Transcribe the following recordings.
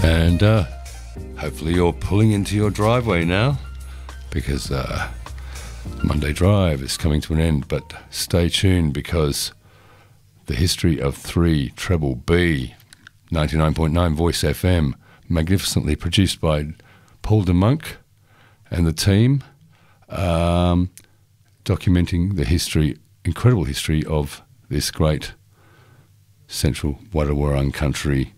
And hopefully you're pulling into your driveway now, because Monday Drive is coming to an end. But stay tuned, because the history of 3 Treble B, 99.9 Voice FM, magnificently produced by Paul de Monk and the team, documenting the history, incredible history of this great Central Wadawurrung country,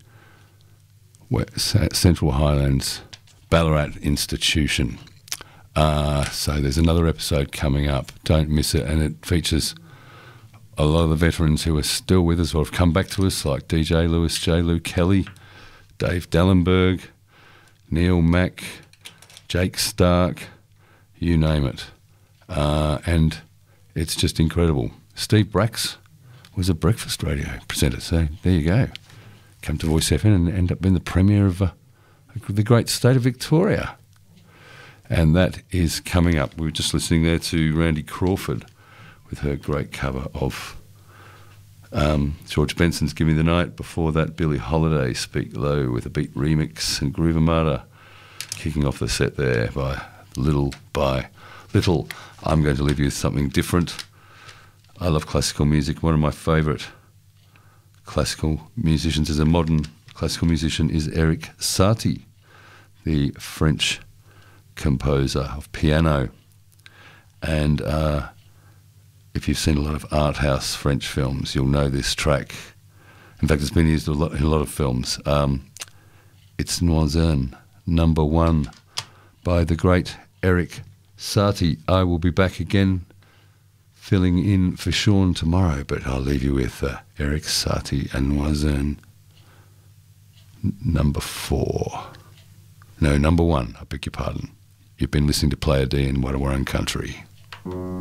Central Highlands Ballarat institution. So there's another episode coming up. Don't miss it. And it features a lot of the veterans who are still with us or have come back to us, like DJ Lewis, J. Lou Kelly, Dave Dallenberg, Neil Mack, Jake Stark, you name it. And it's just incredible. Steve Bracks was a breakfast radio presenter, so there you go. Come to Voice FM and end up being the premier of the great state of Victoria. And that is coming up. We were just listening there to Randy Crawford with her great cover of George Benson's Give Me the Night. Before that, Billie Holiday, Speak Low with a Beat remix, and Groove Armada kicking off the set there by Little. I'm going to leave you with something different. I love classical music. One of my favourite classical musicians as a modern classical musician is Erik Satie, the French composer of piano. And if you've seen a lot of art house French films, you'll know this track. In fact, it's been used in a lot of films. It's Noiseuse, number 1, by the great Erik Satie. I will be back again filling in for Sean tomorrow, but I'll leave you with Erik Satie and Noiseuse, number 4. No, number 1, I beg your pardon. You've been listening to Player D in Wadawurrung Country.